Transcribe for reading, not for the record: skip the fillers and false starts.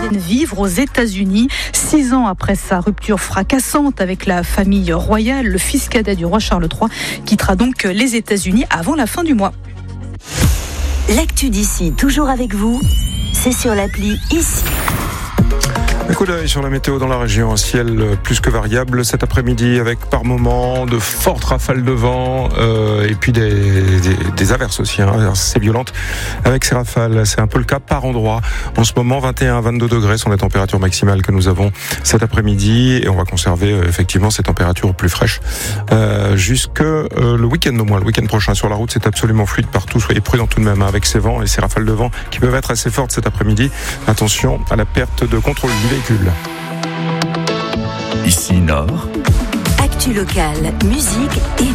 viennent vivre aux États-Unis. 6 ans après sa rupture fracassante avec la famille royale, le fils cadet du roi Charles III quittera donc les États-Unis avant la fin du mois. L'actu d'ici, toujours avec vous, c'est sur l'appli Ici. Un coup d'œil sur la météo dans la région, un ciel plus que variable cet après-midi avec par moments de fortes rafales de vent et puis des averses aussi, assez violentes avec ces rafales. C'est un peu le cas par endroit. En ce moment, 21 à 22 degrés sont les températures maximales que nous avons cet après-midi et on va conserver effectivement ces températures plus fraîches jusque le week-end au moins. Le week-end prochain sur la route, c'est absolument fluide partout. Soyez prudents tout de même avec ces vents et ces rafales de vent qui peuvent être assez fortes cet après-midi. Attention à la perte de contrôle du véhicule. Ici Nord. Actu locale, musique et